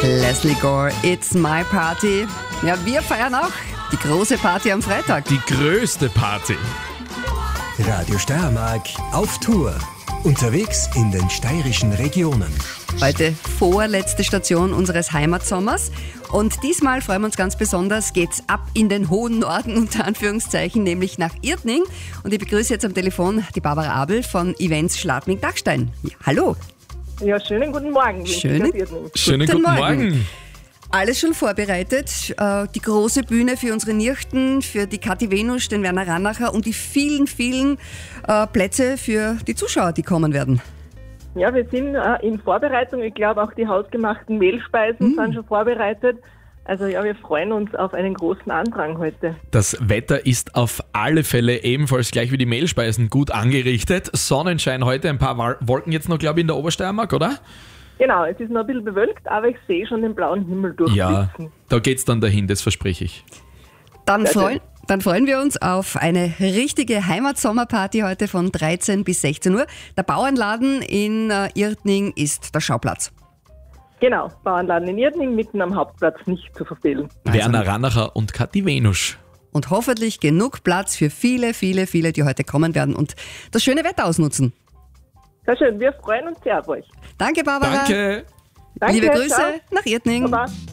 Leslie Gore, It's My Party. Ja, wir feiern auch die große Party am Freitag. Die größte Party. Radio Steiermark auf Tour. Unterwegs in den steirischen Regionen. Heute vorletzte Station unseres Heimatsommers. Und diesmal freuen wir uns ganz besonders, geht's ab in den hohen Norden, unter Anführungszeichen, nämlich nach Irtning. Und ich begrüße jetzt am Telefon die Barbara Abel von Events Schladming-Dachstein. Ja, hallo. Ja, schönen guten Morgen. Schönen Guten Morgen. Alles schon vorbereitet. Die große Bühne für unsere Nirchten, für die Kathi Venusch, den Werner Rannacher und die vielen, vielen Plätze für die Zuschauer, die kommen werden. Ja, wir sind in Vorbereitung. Ich glaube, auch die hausgemachten Mehlspeisen sind schon vorbereitet. Also ja, wir freuen uns auf einen großen Andrang heute. Das Wetter ist auf alle Fälle ebenfalls gleich wie die Mehlspeisen gut angerichtet. Sonnenschein heute, ein paar Wolken jetzt noch, glaube ich, in der Obersteiermark, oder? Genau, es ist noch ein bisschen bewölkt, aber ich sehe schon den blauen Himmel durchblitzen. Ja, da geht's dann dahin, das verspreche ich. Dann freuen wir uns auf eine richtige Heimatsommerparty heute von 13 bis 16 Uhr. Der Bauernladen in Irtning ist der Schauplatz. Genau, Bauernladen in Irtning, mitten am Hauptplatz, nicht zu verfehlen. Werner Rannacher und Kathi Venusch. Und hoffentlich genug Platz für viele, viele, viele, die heute kommen werden und das schöne Wetter ausnutzen. Sehr schön, wir freuen uns sehr auf euch. Danke, Barbara. Danke. Danke, Liebe Grüße ciao. nach Irtning. Baba.